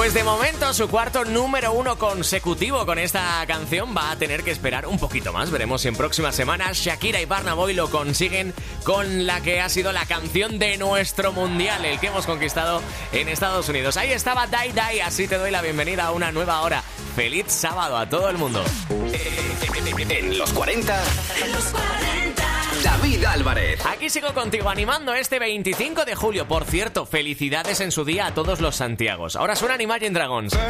Pues de momento su cuarto número 1 consecutivo con esta canción va a tener que esperar un poquito más. Veremos si en próximas semanas Shakira y Burna Boy lo consiguen con la que ha sido la canción de nuestro mundial, el que hemos conquistado en Estados Unidos. Ahí estaba Die Die, así te doy la bienvenida a una nueva hora. Feliz sábado a todo el mundo. En los 40, David Álvarez. Aquí sigo contigo animando este 25 de julio. Por cierto, felicidades en su día a todos los Santiagos. Ahora suenan Imagine Dragons.